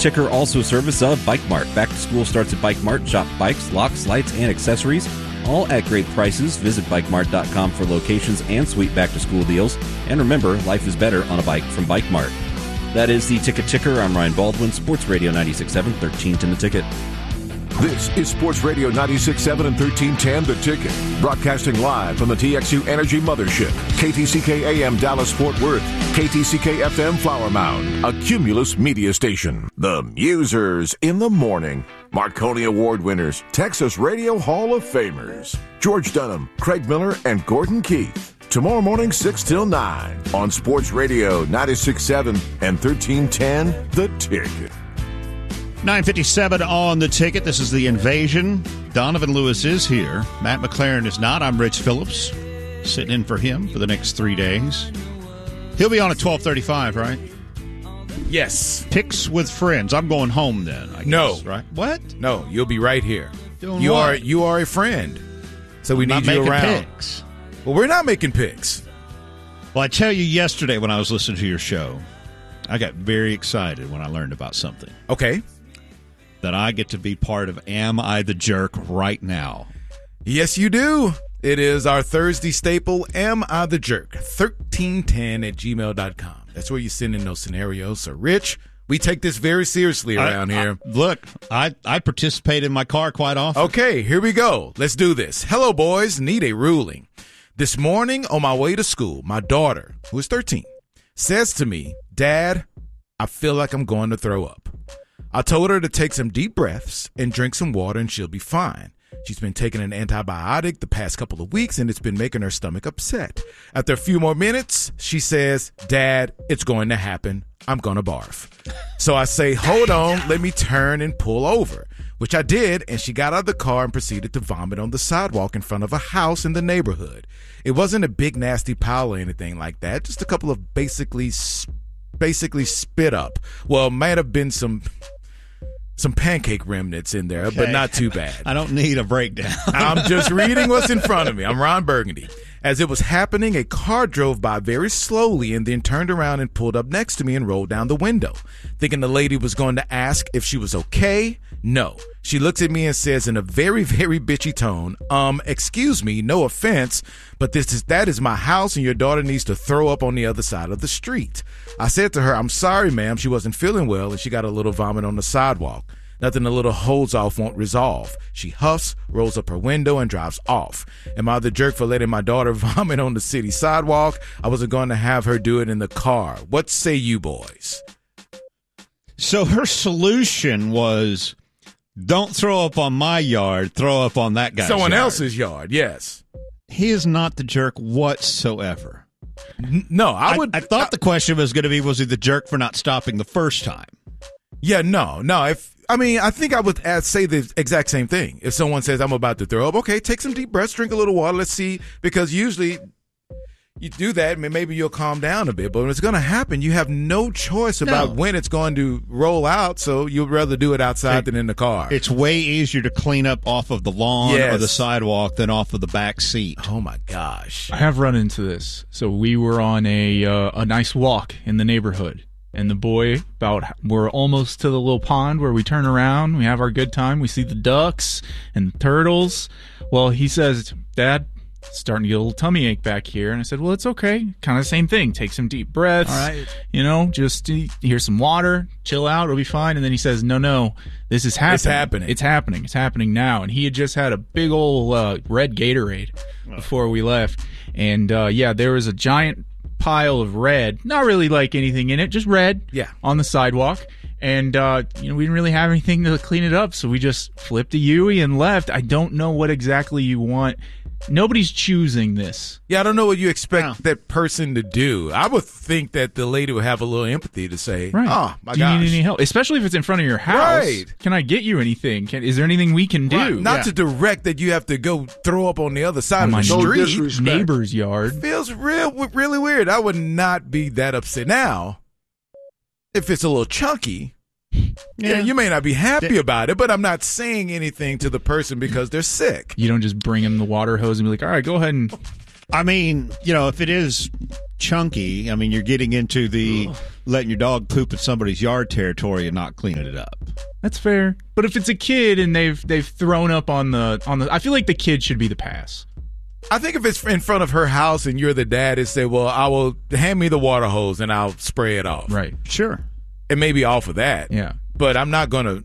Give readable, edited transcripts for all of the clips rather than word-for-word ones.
Ticker, also a service of Bike Mart. Back to school starts at Bike Mart. Shop bikes, locks, lights, and accessories, all at great prices. Visit BikeMart.com for locations and sweet back-to-school deals. And remember, life is better on a bike from Bike Mart. That is the Ticker. I'm Ryan Baldwin, Sports Radio 96.7, 1310 The Ticket. This is Sports Radio 96.7 and 1310 The Ticket. Broadcasting live from the TXU Energy Mothership. KTCK AM Dallas Fort Worth. KTCK FM Flower Mound. A Cumulus media station. The Musers in the morning. Marconi Award winners. Texas Radio Hall of Famers. George Dunham, Craig Miller, and Gordon Keith. Tomorrow morning, 6 till 9 on Sports Radio 96.7 and 1310 The Ticket. 9:57 on The Ticket. This is The Invasion. Donovan Lewis is here. Matt McLaren is not. I'm Rich Phillips, sitting in for him for the next 3 days. He'll be on at 12:35, right? Yes. Picks with friends. I'm going home then, I guess, No. right? What? No, you'll be right here. Doing you what? You are a friend, so we Not need you making around. picks. Well, we're not making picks. Well, I tell you, yesterday when I was listening to your show, I got very excited when I learned about something. Okay. That I get to be part of Am I the Jerk right now. Yes, you do. It is our Thursday staple, Am I the Jerk? 1310@gmail.com. That's where you send in those scenarios. So, Rich, we take this very seriously around here. Look, I participate in my car quite often. Okay, here we go. Let's do this. Hello, boys. Need a ruling. This morning on my way to school, my daughter, who is 13, says to me, Dad, I feel like I'm going to throw up. I told her to take some deep breaths and drink some water and she'll be fine. She's been taking an antibiotic the past couple of weeks and it's been making her stomach upset. After a few more minutes, she says, Dad, it's going to happen. I'm going to barf. So I say, hold on, let me turn and pull over, which I did, and she got out of the car and proceeded to vomit on the sidewalk in front of a house in the neighborhood. It wasn't a big nasty pile or anything like that, just a couple of basically spit up. Well, might have been some pancake remnants in there, but not too bad. I don't need a breakdown. I'm just reading what's in front of me. I'm Ron Burgundy. As it was happening, a car drove by very slowly and then turned around and pulled up next to me and rolled down the window. Thinking the lady was going to ask if she was okay. No. She looks at me and says in a very, very bitchy tone, excuse me, no offense, but that is my house and your daughter needs to throw up on the other side of the street. I said to her, I'm sorry, ma'am, she wasn't feeling well and she got a little vomit on the sidewalk. Nothing a little hose off won't resolve. She huffs, rolls up her window, and drives off. Am I the jerk for letting my daughter vomit on the city sidewalk? I wasn't going to have her do it in the car. What say you boys? So her solution was, don't throw up on my yard, throw up on that guy's Someone yard. else's yard, yes. He is not the jerk whatsoever. No, I thought the question was going to be, was he the jerk for not stopping the first time? Yeah, no. I think I would say the exact same thing. If someone says, I'm about to throw up, okay, take some deep breaths, drink a little water, let's see. Because usually you do that, maybe you'll calm down a bit. But when it's going to happen, you have no choice about when it's going to roll out, so you'd rather do it outside than in the car. It's way easier to clean up off of the lawn or the sidewalk than off of the back seat. Oh, my gosh. I have run into this. So we were on a nice walk in the neighborhood. And the boy, we're almost to the little pond where we turn around. We have our good time. We see the ducks and the turtles. Well, he says, Dad, it's starting to get a little tummy ache back here. And I said, well, it's okay. Kind of the same thing. Take some deep breaths. All right. Just here's some water. Chill out. It'll be fine. And then he says, no, this is happening. It's happening. It's happening now. And he had just had a big old red Gatorade before we left. And, there was a giant pile of red, not really like anything in it, just red on the sidewalk. And, we didn't really have anything to clean it up, so we just flipped a Yui and left. I don't know what exactly you want. Nobody's choosing this. Yeah, I don't know what you expect that person to do. I would think that the lady would have a little empathy to say, oh, my gosh. Do you need any help? Especially if it's in front of your house. Right. Can I get you anything? Is there anything we can do? Right. Not to direct that you have to go throw up on the other side of the street. Neighbor's yard. Feels really weird. I would not be that upset. Now, if it's a little chunky, you may not be happy about it, but I'm not saying anything to the person because they're sick. You don't just bring them the water hose and be like, all right, go ahead and... I mean, if it is chunky, I mean, you're getting into the letting your dog poop in somebody's yard territory and not cleaning it up. That's fair. But if it's a kid and they've thrown up on the, I feel like the kid should be the pass. I think if it's in front of her house and you're the dad, and say, well, I will hand me the water hose and I'll spray it off. Right. Sure. And maybe off of that. Yeah. But I'm not going to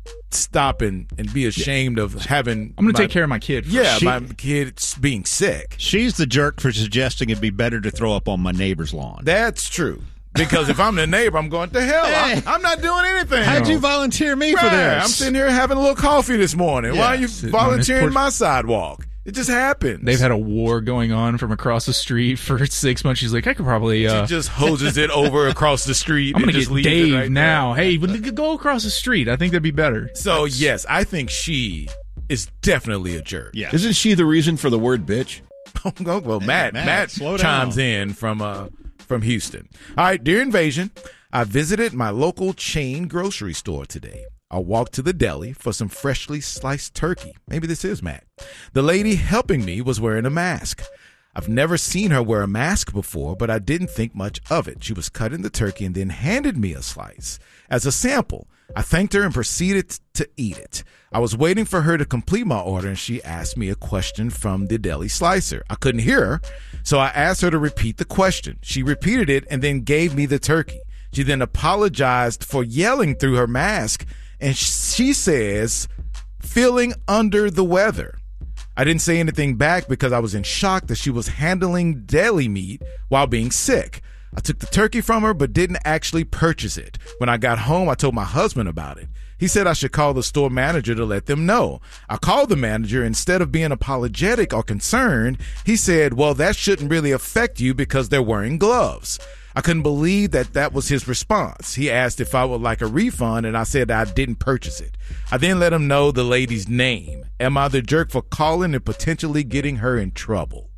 stop and be ashamed of having. I'm going to take care of my kid. My kid being sick. She's the jerk for suggesting it'd be better to throw up on my neighbor's lawn. That's true. Because if I'm the neighbor, I'm going, to hell, Hey. I'm not doing anything. How'd you volunteer me for this? I'm sitting here having a little coffee this morning. Yeah. Why are you volunteering my sidewalk? It just happens. They've had a war going on from across the street for 6 months. She's like, I could probably. She just hoses it over across the street. I'm going to get Dave right now. there. Hey, go across the street. I think that'd be better. So, yes, I think she is definitely a jerk. Yeah. Isn't she the reason for the word bitch? Well, Matt slow chimes down. in from Houston. All right, dear Invasion, I visited my local chain grocery store today. I walked to the deli for some freshly sliced turkey. Maybe this is Matt. The lady helping me was wearing a mask. I've never seen her wear a mask before, but I didn't think much of it. She was cutting the turkey and then handed me a slice as a sample. I thanked her and proceeded to eat it. I was waiting for her to complete my order, and she asked me a question from the deli slicer. I couldn't hear her, so I asked her to repeat the question. She repeated it and then gave me the turkey. She then apologized for yelling through her mask, and she says, feeling under the weather. I didn't say anything back because I was in shock that she was handling deli meat while being sick. I took the turkey from her but didn't actually purchase it. When I got home, I told my husband about it. He said I should call the store manager to let them know. I called the manager. Instead of being apologetic or concerned, he said, well, that shouldn't really affect you because they're wearing gloves. I couldn't believe that was his response. He asked if I would like a refund, and I said I didn't purchase it. I then let him know the lady's name. Am I the jerk for calling and potentially getting her in trouble?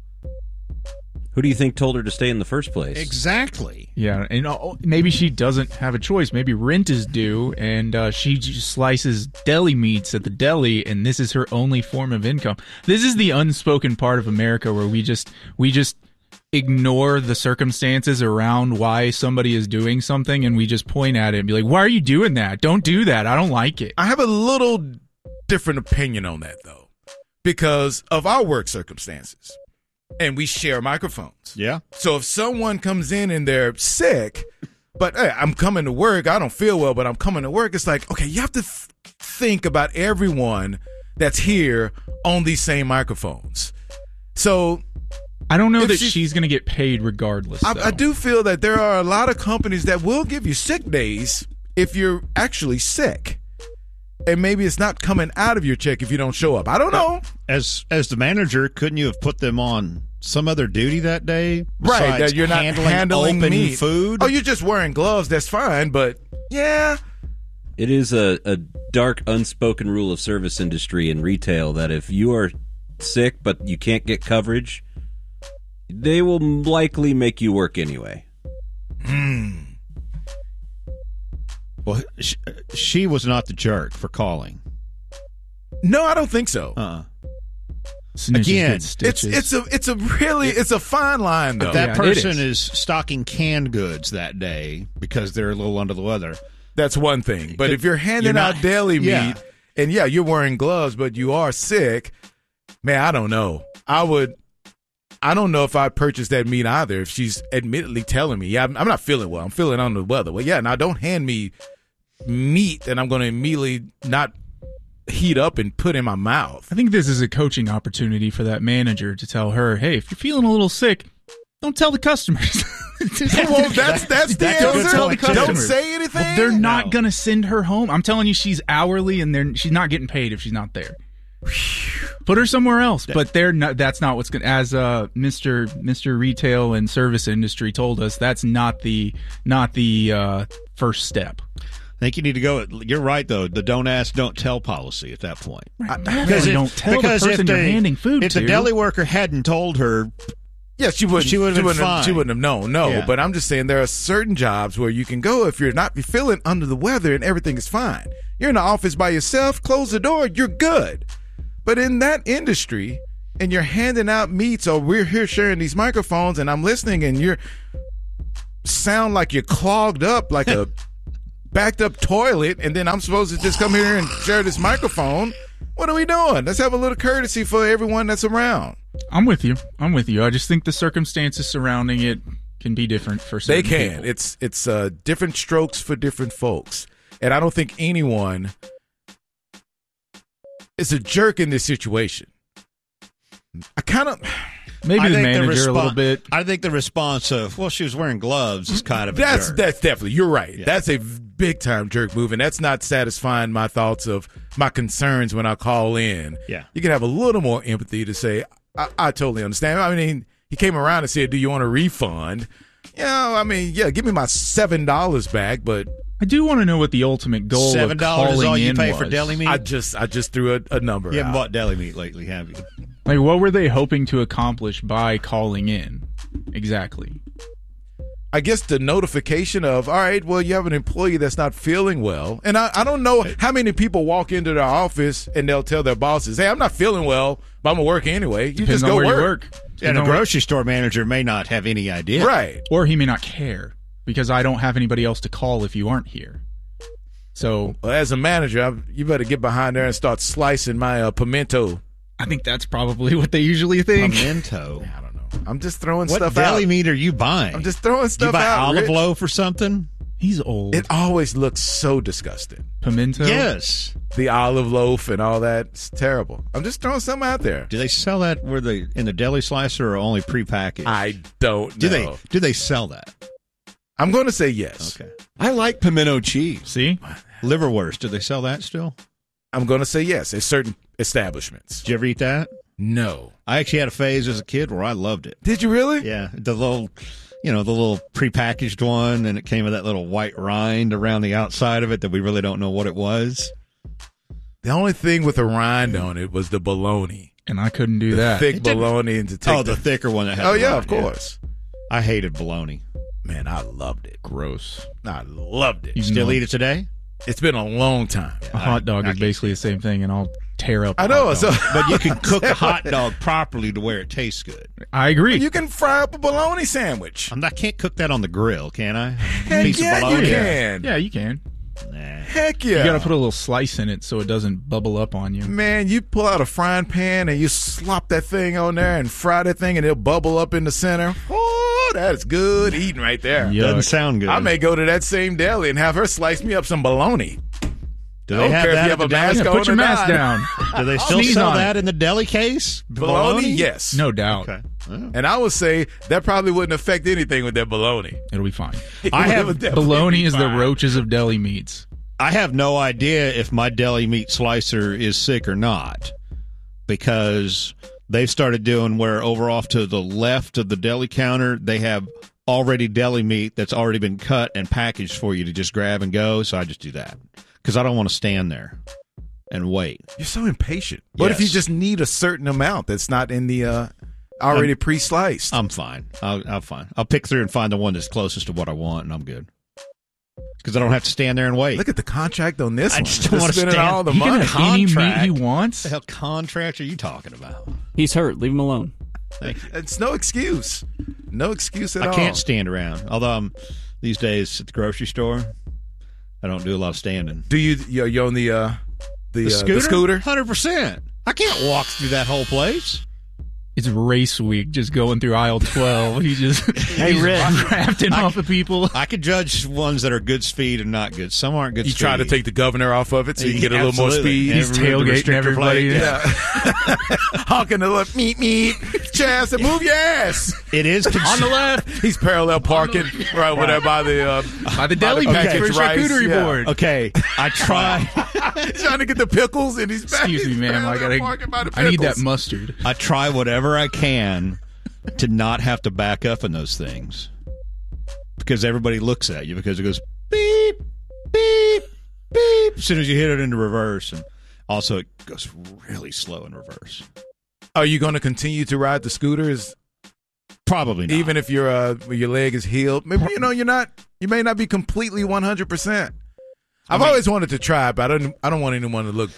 Who do you think told her to stay in the first place? Exactly. Yeah, and maybe she doesn't have a choice. Maybe rent is due, and she just slices deli meats at the deli, and this is her only form of income. This is the unspoken part of America where we just ignore the circumstances around why somebody is doing something, and we just point at it and be like, why are you doing that? Don't do that. I don't like it. I have a little different opinion on that, though, because of our work circumstances. And we share microphones. Yeah. So if someone comes in and they're sick, but hey, I'm coming to work, I don't feel well, but I'm coming to work, it's like, okay, you have to think about everyone that's here on these same microphones. So I don't know that she's going to get paid regardless. I do feel that there are a lot of companies that will give you sick days if you're actually sick. And maybe it's not coming out of your check if you don't show up. I don't know. As the manager, couldn't you have put them on some other duty that day? Right, that you're not handling open meat. food. Oh, you're just wearing gloves. That's fine, but yeah. It is a dark, unspoken rule of service industry and retail that if you are sick but you can't get coverage, they will likely make you work anyway. Well, she was not the jerk for calling. No, I don't think so. Again, it's a fine line though. If that person is stocking canned goods that day because they're a little under the weather, that's one thing. But if you're handing out deli meat and you're wearing gloves, but you are sick, man, I don't know. I don't know if I'd purchase that meat either if she's admittedly telling me, I'm not feeling well. I'm feeling under the weather. Well, yeah, now don't hand me meat that I'm going to immediately not heat up and put in my mouth. I think this is a coaching opportunity for that manager to tell her, hey, if you're feeling a little sick, don't tell the customers. Well, that's the answer. Don't tell the customers. Don't say anything. Well, they're not going to send her home. I'm telling you, she's hourly, and she's not getting paid if she's not there. Put her somewhere else, but they're not. That's not what's going. As Mr. Retail and Service Industry told us, that's not the first step. I think you need to go. You're right, though. The don't ask, don't tell policy at that point. Right. Because don't tell the person you're handing food to. If the deli worker hadn't told her, yeah, she wouldn't have known. No, yeah. But I'm just saying there are certain jobs where you can go if you're not feeling under the weather and everything is fine. You're in the office by yourself. Close the door. You're good. But in that industry, and you're handing out meats, or we're here sharing these microphones, and I'm listening, and you sound like you're clogged up like a backed up toilet, and then I'm supposed to just come here and share this microphone. What are we doing? Let's have a little courtesy for everyone that's around. I'm with you. I just think the circumstances surrounding it can be different for certain people. It's different strokes for different folks. And I don't think anyone is a jerk in this situation. Maybe the manager a little bit. I think the response of, well, she was wearing gloves is kind of a jerk. That's definitely, you're right. Yeah. That's a big-time jerk move, and that's not satisfying my thoughts of my concerns when I call in. Yeah. You can have a little more empathy to say, I totally understand. I mean, he came around and said, do you want a refund? Give me my $7 back, but I do want to know what the ultimate goal of calling is all you in pay was. for deli meat? I just threw a number out. You haven't bought deli meat lately, have you? Like, what were they hoping to accomplish by calling in? Exactly. I guess the notification of, all right, well, you have an employee that's not feeling well. And I don't know how many people walk into their office and they'll tell their bosses, hey, I'm not feeling well, but I'm going to work anyway. You Depends just go on where work. you work. And a grocery store manager may not have any idea. Right. Or he may not care because I don't have anybody else to call if you aren't here. So, well, as a manager, you better get behind there and start slicing my pimento. I think that's probably what they usually think. Pimento. I don't know. I'm just throwing What stuff out. deli meat are you buying? I'm just throwing stuff you buy out. olive Rich. loaf or something? He's old. It always looks so disgusting. Pimento? Yes. The olive loaf and all that. It's terrible. I'm just throwing something out there. Do they sell that in the deli slicer or only prepackaged? I don't know. Do they sell that? I'm going to say yes. Okay. I like pimento cheese. See? Liverwurst. Do they sell that still? I'm going to say yes at certain establishments. Did you ever eat that? No. I actually had a phase as a kid where I loved it. Did you really? Yeah. The little prepackaged one, and it came with that little white rind around the outside of it that we really don't know what it was. The only thing with a rind on it was the bologna. And I couldn't do that. Thick bologna and to take the thicker one that had Oh, the yeah, rind, of course. I hated bologna. Man, I loved it. Gross. I loved it. You Still eat it today? It's been a long time. A hot dog is basically the same thing, and I'll tear up. I know. So, but you can cook a hot dog properly to where it tastes good. I agree. You can fry up a bologna sandwich. I can't cook that on the grill, can I? Heck Piece yeah, of bologna. you can. Yeah, you can. Nah. Heck yeah. You got to put a little slice in it so it doesn't bubble up on you. Man, you pull out a frying pan and you slop that thing on there and fry that thing and it'll bubble up in the center. Oh, that's good eating right there. Yuck. Doesn't sound good. I may go to that same deli and have her slice me up some bologna. Do they have that if you at have the a deli? mask Yeah, on put your or mask not. down. Do they still Sneeze sell on that it. in the deli case? Bologna, yes. No doubt. Okay. Oh. And I would say that probably wouldn't affect anything with that bologna. It'll be fine. I have It would definitely Bologna be is the fine. roaches of deli meats. I have no idea if my deli meat slicer is sick or not, because they've started doing where over off to the left of the deli counter, they have already deli meat that's already been cut and packaged for you to just grab and go. So I just do that because I don't want to stand there and wait. You're so impatient. What if you Yes. just need a certain amount that's not in the already pre-sliced? I'm fine. I'll fine. I'll pick through and find the one that's closest to what I want, and I'm good. Because I don't have to stand there and wait. Look at the contract on this I one. just don't wanna spending stand- all the He can money. have any meat Contract. he wants. What the hell contract are you talking about? He's hurt. Leave him alone. Thank you. It's no excuse. No excuse at all. I can't stand around. Although I'm these days at the grocery store, I don't do a lot of standing. Do you own the scooter? 100%. I can't walk through that whole place. It's race week, just going through aisle 12. He just Hey, he's Rick. drafting off of people. I could judge ones that are good speed and not good. Some aren't good You speed. try to take the governor off of it so you can get a little more Absolutely. speed. He's Every- the tailgating restrictor everybody. plate, Yeah. Honking the left meat, chest, and move your ass. It is On the left, He's parallel parking right over there by the by the deli meat packaged for rice, charcuterie yeah. board. Okay, I try. He's trying to get the pickles and he's back. Excuse me, He's ma'am. parallel parking by the I need that pickles. mustard. I try whatever I can to not have to back up in those things because everybody looks at you because it goes beep, beep, beep as soon as you hit it into reverse, and also it goes really slow in reverse. Are you going to continue to ride the scooters Probably not. even if your leg is healed? Maybe you may not be completely 100%. I've always wanted to try, but I don't want anyone to look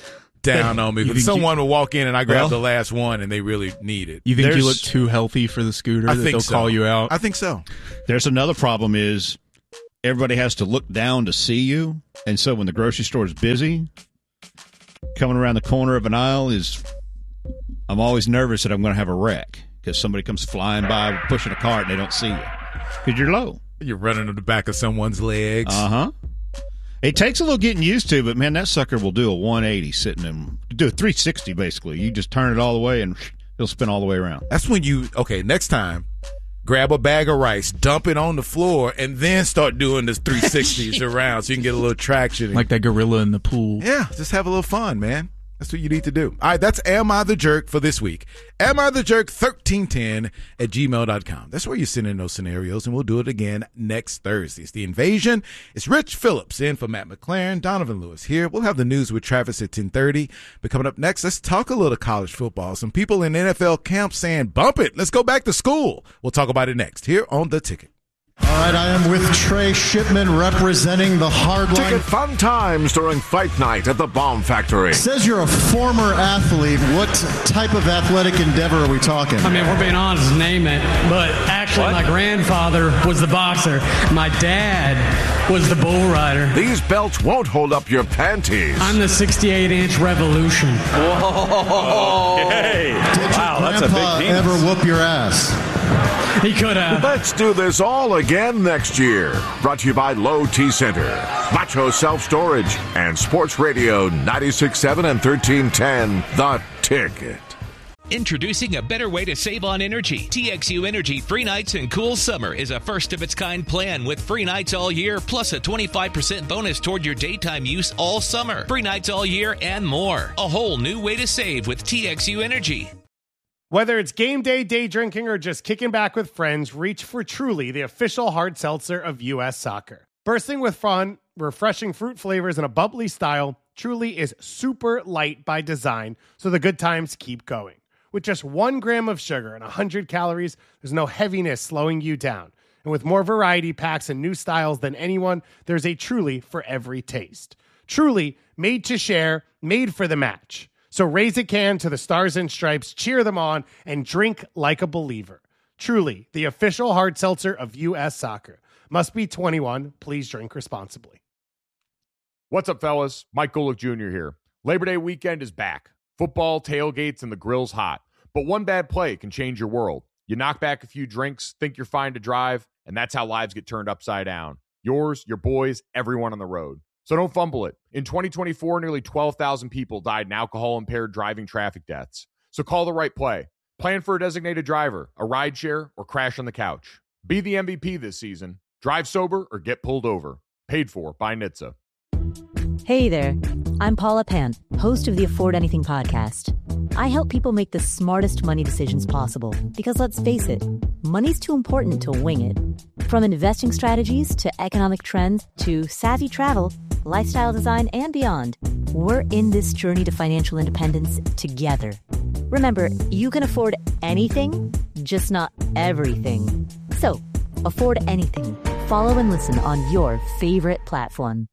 down on me because someone will walk in and I grab the last one and they really need it. You think you look too healthy for the scooter? I think they'll call you out. I think so. There's another problem is everybody has to look down to see you, and so when the grocery store is busy, coming around the corner of an aisle I'm always nervous that I'm going to have a wreck because somebody comes flying by pushing a cart and they don't see you because you're low. You're running on the back of someone's legs. Uh-huh. It takes a little getting used to, but, man, that sucker will do a 180 sitting in. Do a 360, basically. You just turn it all the way, and it'll spin all the way around. That's when next time, grab a bag of rice, dump it on the floor, and then start doing this 360s around so you can get a little traction. Like that gorilla in the pool. Yeah, just have a little fun, man. That's what you need to do. All right, that's Am I the Jerk for this week. Am I the Jerk 1310 at gmail.com. That's where you send in those scenarios, and we'll do it again next Thursday. It's The Invasion. It's Rich Phillips in for Matt McLaren. Donovan Lewis here. We'll have the news with Travis at 10:30. But coming up next, let's talk a little college football. Some people in NFL camp saying, bump it. Let's go back to school. We'll talk about it next here on The Ticket. All right, I am with Trey Shipman representing the Hardline. Ticket fun times during fight night at the Bomb Factory. Says you're a former athlete. What type of athletic endeavor are we talking? I mean, if we're being honest, name it. But actually, my grandfather was the boxer. My dad was the bull rider. These belts won't hold up your panties. I'm the 68-inch Revolution. Whoa. Hey. Wow, that's a big penis. Ever whoop your ass? He could have. Let's do this all again next year. Brought to you by Low T Center, Macho Self Storage, and Sports Radio 96.7 and 1310, The Ticket. Introducing a better way to save on energy. TXU Energy Free Nights and Cool Summer is a first-of-its-kind plan with free nights all year, plus a 25% bonus toward your daytime use all summer. Free nights all year and more. A whole new way to save with TXU Energy. Whether it's game day, day drinking, or just kicking back with friends, reach for Truly, the official hard seltzer of U.S. Soccer. Bursting with fun, refreshing fruit flavors, and a bubbly style, Truly is super light by design, so the good times keep going. With just 1 gram of sugar and 100 calories, there's no heaviness slowing you down. And with more variety packs and new styles than anyone, there's a Truly for every taste. Truly, made to share, made for the match. So raise a can to the Stars and Stripes, cheer them on, and drink like a believer. Truly, the official hard seltzer of U.S. Soccer. Must be 21. Please drink responsibly. What's up, fellas? Mike Golick Jr. here. Labor Day weekend is back. Football, tailgates, and the grill's hot. But one bad play can change your world. You knock back a few drinks, think you're fine to drive, and that's how lives get turned upside down. Yours, your boys, everyone on the road. So don't fumble it. In 2024, nearly 12,000 people died in alcohol-impaired driving traffic deaths. So call the right play. Plan for a designated driver, a rideshare, or crash on the couch. Be the MVP this season. Drive sober or get pulled over. Paid for by NHTSA. Hey there. I'm Paula Pant, host of the Afford Anything podcast. I help people make the smartest money decisions possible because, let's face it, money's too important to wing it. From investing strategies to economic trends to savvy travel, lifestyle design, and beyond, we're in this journey to financial independence together. Remember, you can afford anything, just not everything. So, afford anything. Follow and listen on your favorite platform.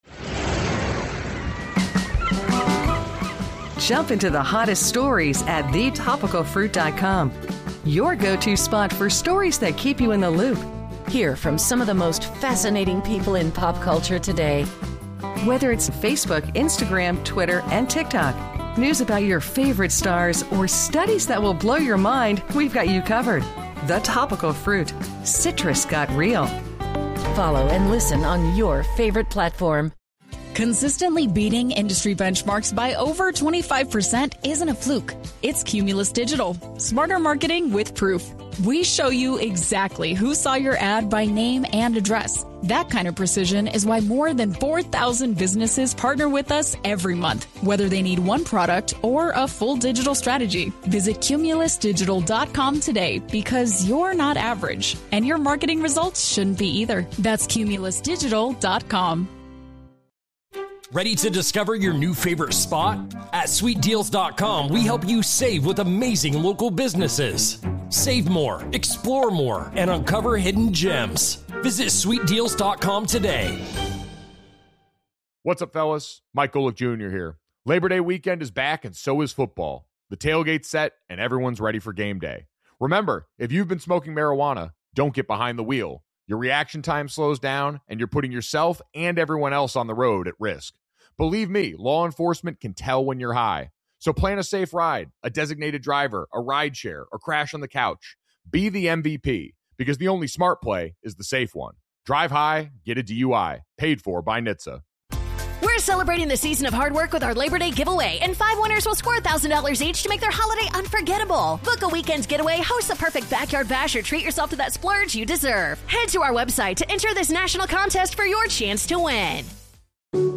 Jump into the hottest stories at thetopicalfruit.com. Your go-to spot for stories that keep you in the loop. Hear from some of the most fascinating people in pop culture today. Whether it's Facebook, Instagram, Twitter, and TikTok, news about your favorite stars, or studies that will blow your mind, we've got you covered. The Topical Fruit. Citrus got real. Follow and listen on your favorite platform. Consistently beating industry benchmarks by over 25% isn't a fluke. It's Cumulus Digital. Smarter marketing with proof. We show you exactly who saw your ad by name and address. That kind of precision is why more than 4,000 businesses partner with us every month, whether they need one product or a full digital strategy. Visit cumulusdigital.com today because you're not average, and your marketing results shouldn't be either. That's cumulusdigital.com. Ready to discover your new favorite spot? At SweetDeals.com, we help you save with amazing local businesses. Save more, explore more, and uncover hidden gems. Visit SweetDeals.com today. What's up, fellas? Mike Golick Jr. here. Labor Day weekend is back, and so is football. The tailgate's set, and everyone's ready for game day. Remember, if you've been smoking marijuana, don't get behind the wheel. Your reaction time slows down, and you're putting yourself and everyone else on the road at risk. Believe me, law enforcement can tell when you're high. So plan a safe ride, a designated driver, a ride share, or crash on the couch. Be the MVP, because the only smart play is the safe one. Drive high, get a DUI. Paid for by NHTSA. We're celebrating the season of hard work with our Labor Day giveaway, and 5 winners will score $1,000 each to make their holiday unforgettable. Book a weekend getaway, host the perfect backyard bash, or treat yourself to that splurge you deserve. Head to our website to enter this national contest for your chance to win.